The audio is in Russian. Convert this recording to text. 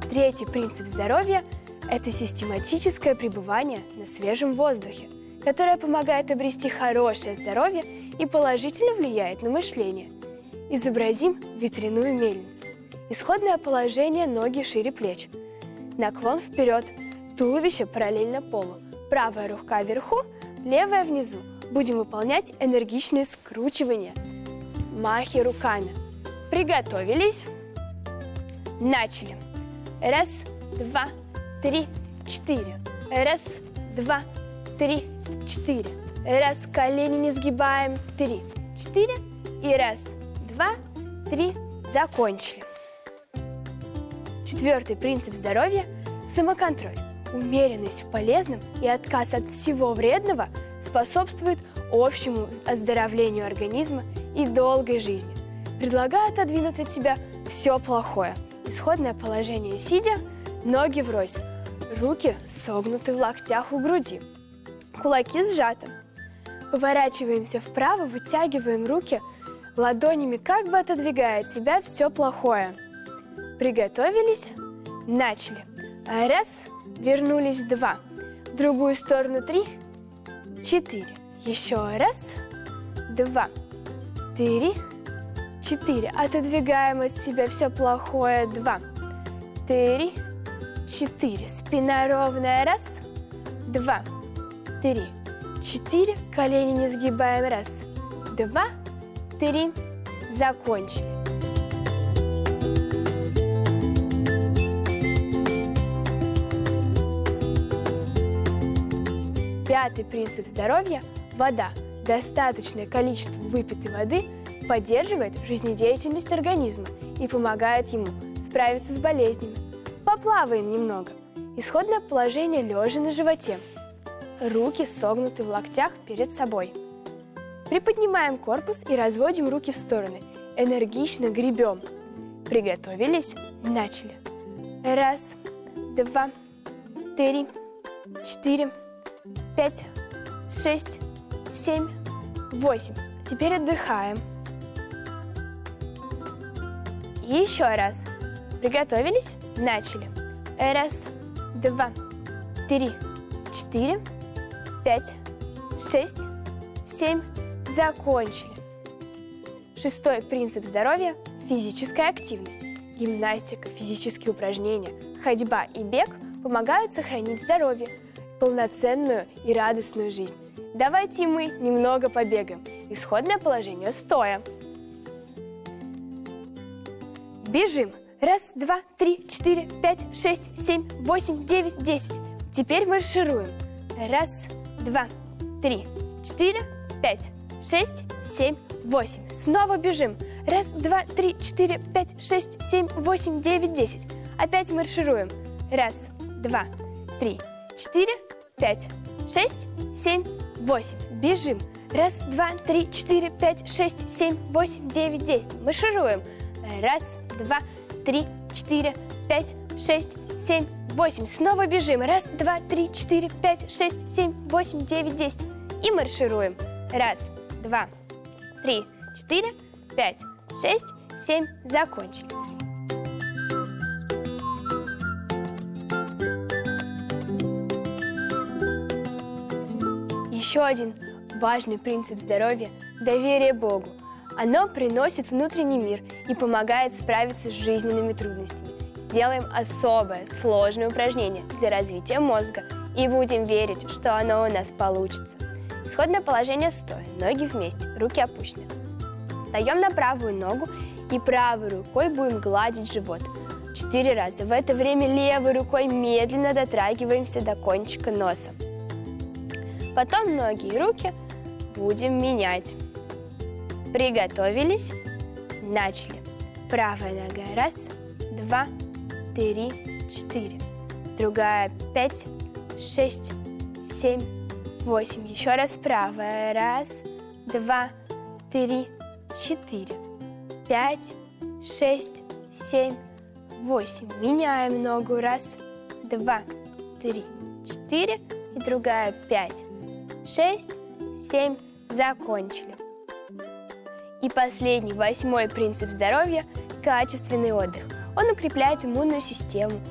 Третий принцип здоровья – это систематическое пребывание на свежем воздухе, которое помогает обрести хорошее здоровье и положительно влияет на мышление. Изобразим ветряную мельницу. Исходное положение – ноги шире плеч. Наклон вперед, туловище параллельно полу. Правая рука вверху, левая внизу. Будем выполнять энергичные скручивания. Махи руками. Приготовились. Начали. Раз, два, три, четыре. Раз, два, три, четыре. Раз, колени не сгибаем. Три, четыре. И раз, два, три. Закончили. Четвертый принцип здоровья – самоконтроль. Умеренность в полезном и отказ от всего вредного способствует общему оздоровлению организма и долгой жизни. Предлагаю отодвинуть от себя все плохое. Исходное положение сидя, ноги врозь, руки согнуты в локтях у груди, кулаки сжаты. Поворачиваемся вправо, вытягиваем руки ладонями, как бы отодвигая от себя все плохое. Приготовились, начали. Раз, вернулись, два. В другую сторону три, четыре. Еще раз, два, три, четыре. Отодвигаем от себя все плохое. Два, три, четыре. Спина ровная. Раз, два, три, четыре. Колени не сгибаем. Раз, два, три. Закончили. Пятый принцип здоровья – вода. Достаточное количество выпитой воды поддерживает жизнедеятельность организма и помогает ему справиться с болезнями. Поплаваем немного. Исходное положение лежа на животе. Руки согнуты в локтях перед собой. Приподнимаем корпус и разводим руки в стороны. Энергично гребем. Приготовились? Начали. Раз, два, три, четыре, 5, 6, 7, 8. Теперь отдыхаем. И еще раз. Приготовились? Начали. Раз, два, три, четыре, 5, 6, 7. Закончили. Шестой принцип здоровья – физическая активность. Гимнастика, физические упражнения, ходьба и бег помогают сохранить здоровье, полноценную и радостную жизнь. Давайте мы немного побегаем. Исходное положение стоя. Бежим. Раз, два, три, четыре, 5, 6, 7, 8, 9, 10. Теперь маршируем. Раз, два, три, 4, 5, 6, 7, 8. Снова бежим. Раз, два, три, 4, 5, 6, 7, 8, 9, 10. Опять маршируем. Раз, два, три, 4, 5, 6, 7, 8. Бежим. Раз, два, три, 4, 5, 6, 7, 8, 9, 10. Маршируем. Раз, два, три, 4, 5, 6, 7, 8. Снова бежим. Раз, два, три, 4, 5, 6, 7, 8, 9, 10. И маршируем. Раз, два, три, 4, 5, 6, 7. Закончили. Еще один важный принцип здоровья – доверие Богу. Оно приносит внутренний мир и помогает справиться с жизненными трудностями. Сделаем особое, сложное упражнение для развития мозга и будем верить, что оно у нас получится. Исходное положение стоя, ноги вместе, руки опущены. Встаем на правую ногу и правой рукой будем гладить живот 4 раза. В это время левой рукой медленно дотрагиваемся до кончика носа. Потом ноги и руки будем менять. Приготовились? Начали. Правая нога. Раз, два, три, 4. Другая. 5, 6, 7, 8. Еще раз правая. Раз, два, три, 4. 5, 6, 7, 8. Меняем ногу. Раз, два, три, 4. И другая. 5, 6, 7. Закончили. И последний, 8-й принцип здоровья – качественный отдых. Он укрепляет иммунную систему,